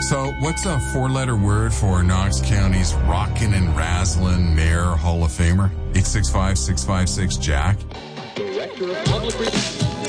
So, what's a four-letter word for Knox County's rockin' and razzlin' Mayor Hall of Famer? 865-656-JACK. Director of Public Relations.